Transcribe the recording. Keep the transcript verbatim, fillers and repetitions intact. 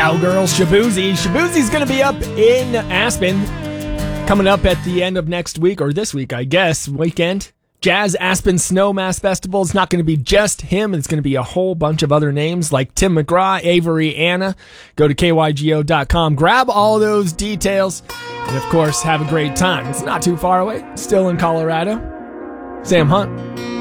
Cowgirl Shaboozey. Shaboozey's going to be up in Aspen coming up at the end of next week, or this week, I guess, weekend. Jazz Aspen Snowmass Festival. It's not going to be just him. It's going to be a whole bunch of other names like Tim McGraw, Avery Anna. Go to K Y G O dot com. Grab all those details. And, of course, have a great time. It's not too far away. Still in Colorado. Sam Hunt.